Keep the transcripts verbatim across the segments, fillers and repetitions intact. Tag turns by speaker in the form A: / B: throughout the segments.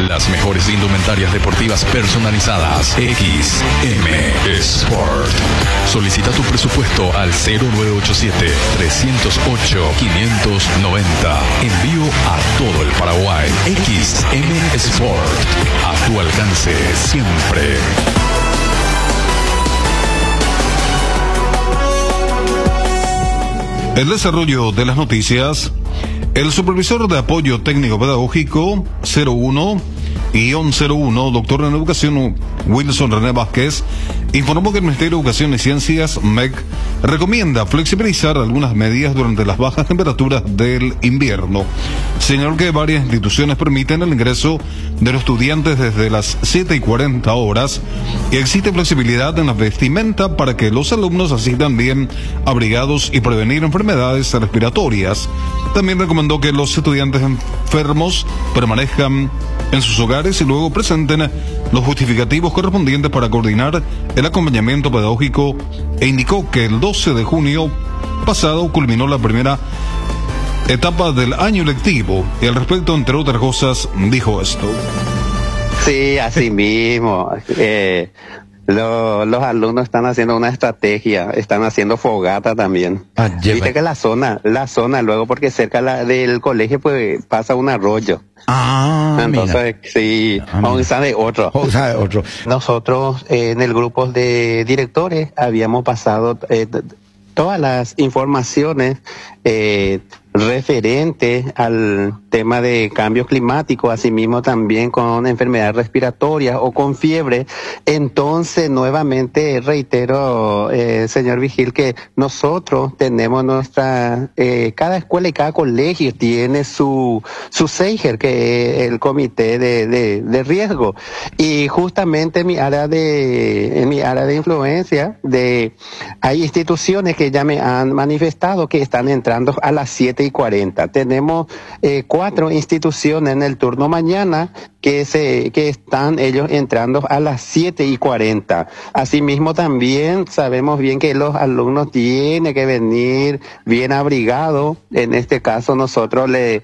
A: Las mejores indumentarias deportivas personalizadas. X M Sport. Solicita tu presupuesto al cero nueve ocho siete, tres cero ocho, cinco nueve cero. Envío a todo el Paraguay. X M Sport. A tu alcance siempre.
B: El desarrollo de las noticias. El supervisor de apoyo técnico pedagógico cero uno guión cero uno, doctor en educación Wilson René Vázquez, informó que el Ministerio de Educación y Ciencias, M E C, recomienda flexibilizar algunas medidas durante las bajas temperaturas del invierno. Señaló que varias instituciones permiten el ingreso de los estudiantes desde las siete y cuarenta horas y existe flexibilidad en la vestimenta para que los alumnos asistan bien abrigados y prevenir enfermedades respiratorias. También recomendó que los estudiantes enfermos permanezcan en sus hogares y luego presenten los justificativos correspondientes para coordinar el acompañamiento pedagógico, e indicó que el doce de junio pasado culminó la primera etapa del año lectivo y al respecto, entre otras cosas, dijo esto.
C: Sí, así mismo. Eh, lo, los alumnos están haciendo una estrategia, están haciendo fogata también. Ah, Viste que la zona, la zona luego, porque cerca la, del colegio pues pasa un arroyo.
D: Ah,
C: entonces mira. Sí, ah, vamos a de otro.
D: Vamos a de otro.
C: Nosotros eh, en el grupo de directores habíamos pasado eh, todas las informaciones eh, referente al tema de cambio climático, asimismo también con enfermedades respiratorias o con fiebre. Entonces, nuevamente reitero, eh, señor Vigil, que nosotros tenemos nuestra, eh, cada escuela y cada colegio tiene su, su SEIGER, que es el comité de, de, de riesgo. Y justamente en mi área de, en mi área de influencia, de, hay instituciones que ya me han manifestado que están entrando a las siete y cuarenta. Tenemos eh, cuatro instituciones en el turno mañana que se que están ellos entrando a las siete y cuarenta. Asimismo también sabemos bien que los alumnos tienen que venir bien abrigados. En este caso nosotros le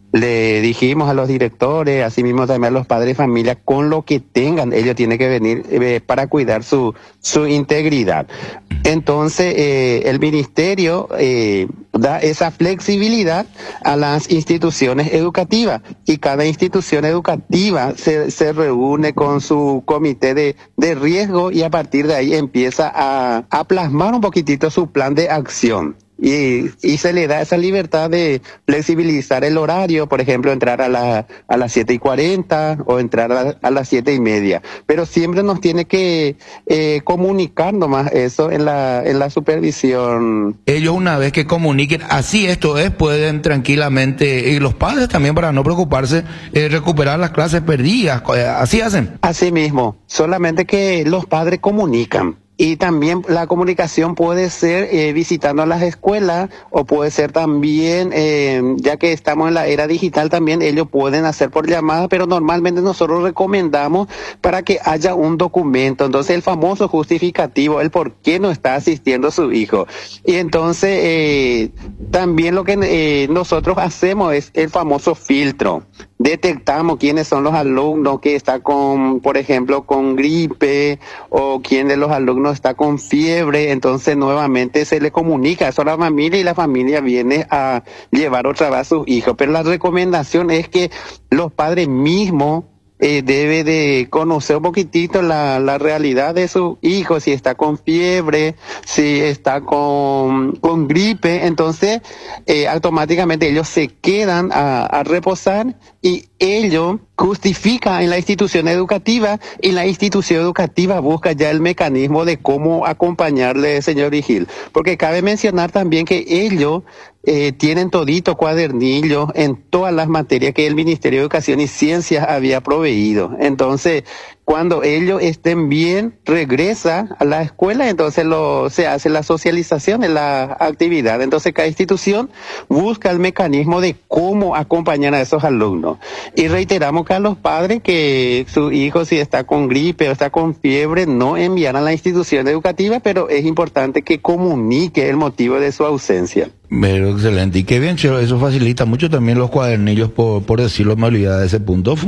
C: Le dijimos a los directores, asimismo también a los padres de familia, con lo que tengan, ellos tienen que venir eh, para cuidar su su integridad. Entonces, eh, el ministerio eh, da esa flexibilidad a las instituciones educativas y cada institución educativa se, se reúne con su comité de, de riesgo y a partir de ahí empieza a, a plasmar un poquitito su plan de acción. Y, y se le da esa libertad de flexibilizar el horario, por ejemplo, entrar a la a las siete y cuarenta o entrar a, a las siete y media. Pero siempre nos tiene que eh, comunicar nomás eso en la en la supervisión.
D: Ellos una vez que comuniquen, así esto es, pueden tranquilamente, y los padres también para no preocuparse, eh, recuperar las clases perdidas, así hacen.
C: Así mismo, solamente que los padres comunican. Y también la comunicación puede ser eh, visitando las escuelas o puede ser también, eh, ya que estamos en la era digital también, ellos pueden hacer por llamada, pero normalmente nosotros recomendamos para que haya un documento. Entonces el famoso justificativo, el por qué no está asistiendo su hijo. Y entonces eh, también lo que eh, nosotros hacemos es el famoso filtro. Detectamos quiénes son los alumnos que están con, por ejemplo, con gripe o quién de los alumnos está con fiebre, entonces nuevamente se le comunica eso a la familia y la familia viene a llevar otra vez a sus hijos. Pero la recomendación es que los padres mismos Eh, debe de conocer un poquitito la, la realidad de su hijo, si está con fiebre, si está con, con gripe, entonces eh, automáticamente ellos se quedan a, a reposar y ellos justifican en la institución educativa y la institución educativa busca ya el mecanismo de cómo acompañarle, señor Vigil, porque cabe mencionar también que ellos Eh, tienen todito cuadernillos en todas las materias que el Ministerio de Educación y Ciencias había proveído. Entonces, cuando ellos estén bien, regresa a la escuela, entonces lo, se hace la socialización de la actividad. Entonces, cada institución busca el mecanismo de cómo acompañar a esos alumnos. Y reiteramos que a los padres que su hijo, si está con gripe o está con fiebre, no enviar a la institución educativa, pero es importante que comunique el motivo de su ausencia.
D: Pero excelente, y qué bien, Chelo, eso facilita mucho también los cuadernillos, por, por decirlo, me olvidé de ese punto.